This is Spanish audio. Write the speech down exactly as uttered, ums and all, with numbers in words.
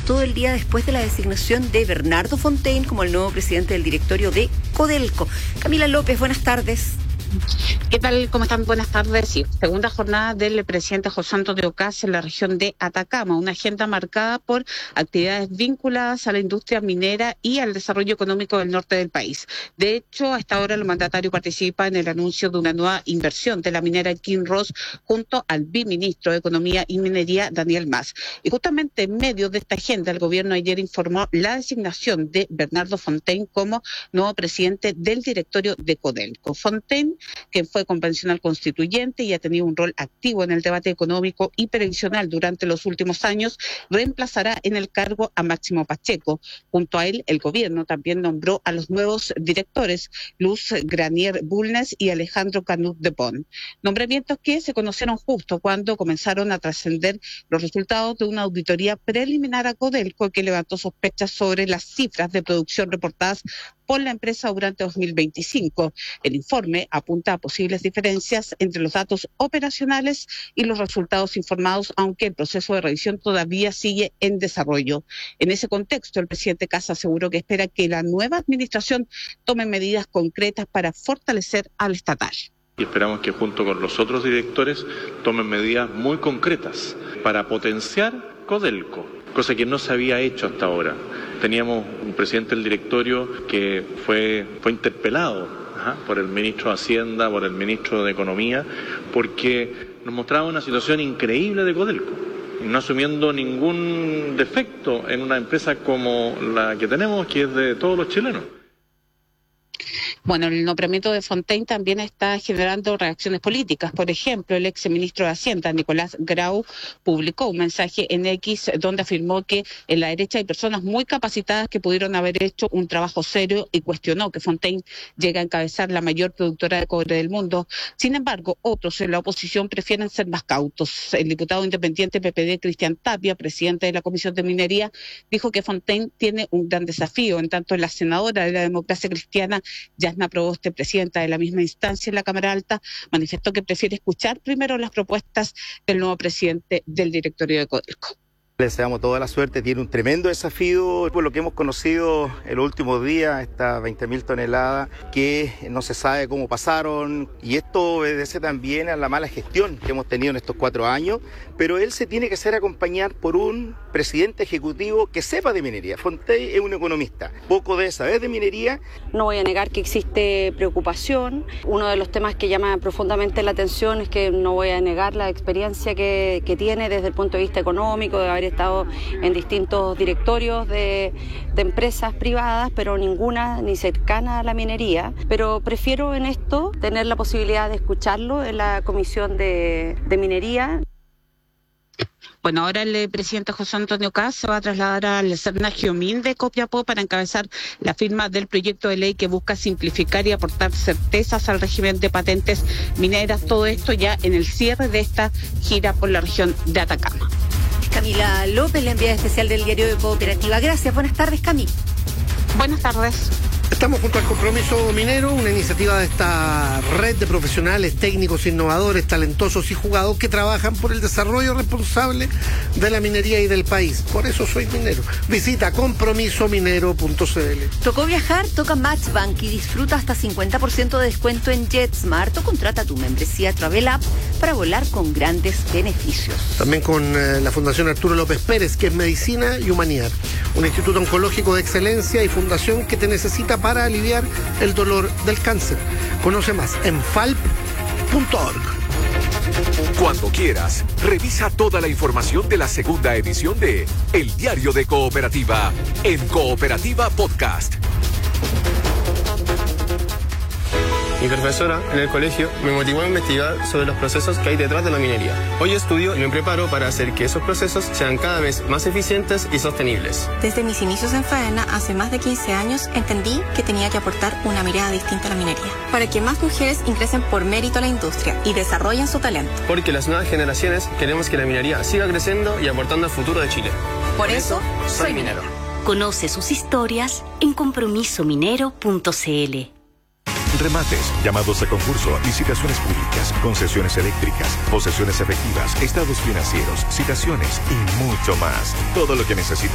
todo el día después de la designación de Bernardo Fontaine como el nuevo presidente del directorio de Codelco. Camila López, buenas tardes. ¿Qué tal? ¿Cómo están? Buenas tardes. Sí, segunda jornada del presidente José Antonio Kast en la región de Atacama, una agenda marcada por actividades vinculadas a la industria minera y al desarrollo económico del norte del país. De hecho, a esta hora el mandatario participa en el anuncio de una nueva inversión de la minera Kinross junto al viceministro de Economía y Minería, Daniel Mas. Y justamente en medio de esta agenda, el gobierno ayer informó la designación de Bernardo Fontaine como nuevo presidente del directorio de Codelco. Fontaine, que fue convencional constituyente y ha tenido un rol activo en el debate económico y previsional durante los últimos años, reemplazará en el cargo a Máximo Pacheco. Junto a él, el gobierno también nombró a los nuevos directores, Luz Granier Bulnes y Alejandro Canut de Pont. Nombramientos que se conocieron justo cuando comenzaron a trascender los resultados de una auditoría preliminar a Codelco que levantó sospechas sobre las cifras de producción reportadas por la empresa durante dos mil veinticinco. El informe apunta a posibles diferencias entre los datos operacionales y los resultados informados, aunque el proceso de revisión todavía sigue en desarrollo. En ese contexto, el presidente Kast aseguró que espera que la nueva administración tome medidas concretas para fortalecer al estatal. Y esperamos que junto con los otros directores tomen medidas muy concretas para potenciar Codelco, cosa que no se había hecho hasta ahora. Teníamos un presidente del directorio que fue, fue interpelado ajá, por el ministro de Hacienda, por el ministro de Economía, porque nos mostraba una situación increíble de Codelco, no asumiendo ningún defecto en una empresa como la que tenemos, que es de todos los chilenos. Bueno, el nombramiento de Fontaine también está generando reacciones políticas. Por ejemplo, el exministro de Hacienda, Nicolás Grau, publicó un mensaje en X donde afirmó que en la derecha hay personas muy capacitadas que pudieron haber hecho un trabajo serio y cuestionó que Fontaine llegue a encabezar la mayor productora de cobre del mundo. Sin embargo, otros en la oposición prefieren ser más cautos. El diputado independiente P P D, Cristian Tapia, presidente de la Comisión de Minería, dijo que Fontaine tiene un gran desafío, en tanto la senadora de la Democracia Cristiana, Yasna Proboste, presidenta de la misma instancia en la Cámara Alta, manifestó que prefiere escuchar primero las propuestas del nuevo presidente del directorio de Codelco. Le deseamos toda la suerte, tiene un tremendo desafío por lo que hemos conocido en los últimos días, estas veinte mil toneladas que no se sabe cómo pasaron, y esto obedece también a la mala gestión que hemos tenido en estos cuatro años, pero él se tiene que hacer acompañar por un presidente ejecutivo que sepa de minería. Fontaine es un economista, poco debe saber de minería. No voy a negar que existe preocupación. Uno de los temas que llama profundamente la atención es que no voy a negar la experiencia que, que tiene desde el punto de vista económico, de haber estado en distintos directorios de, de empresas privadas, pero ninguna ni cercana a la minería. Pero prefiero en esto tener la posibilidad de escucharlo en la Comisión de, de Minería. Bueno, ahora el presidente José Antonio Kast se va a trasladar al Cernaje Min de Copiapó para encabezar la firma del proyecto de ley que busca simplificar y aportar certezas al régimen de patentes mineras. Todo esto ya en el cierre de esta gira por la región de Atacama. Camila López, la enviada especial del diario de Cooperativa. Gracias. Buenas tardes, Camila. Buenas tardes. Estamos junto al Compromiso Minero, una iniciativa de esta red de profesionales, técnicos, innovadores, talentosos y jugados que trabajan por el desarrollo responsable de la minería y del país. Por eso soy minero. Visita compromiso minero punto c l. ¿Tocó viajar? Toca Matchbank y disfruta hasta cincuenta por ciento de descuento en JetSmart o contrata tu membresía Travel App para volar con grandes beneficios. También con eh, la Fundación Arturo López Pérez, que es Medicina y Humanidad, un instituto oncológico de excelencia y fundación que te necesita para aliviar el dolor del cáncer. Conoce más en falp punto org. Cuando quieras, revisa toda la información de la segunda edición de El Diario de Cooperativa en Cooperativa Podcast. Mi profesora en el colegio me motivó a investigar sobre los procesos que hay detrás de la minería. Hoy estudio y me preparo para hacer que esos procesos sean cada vez más eficientes y sostenibles. Desde mis inicios en Faena, hace más de quince años, entendí que tenía que aportar una mirada distinta a la minería, para que más mujeres ingresen por mérito a la industria y desarrollen su talento. Porque las nuevas generaciones queremos que la minería siga creciendo y aportando al futuro de Chile. Por eso, soy minero. Conoce sus historias en compromiso minero punto c l. Remates, llamados a concurso, licitaciones públicas, concesiones eléctricas, posesiones efectivas, estados financieros, citaciones y mucho más. Todo lo que necesites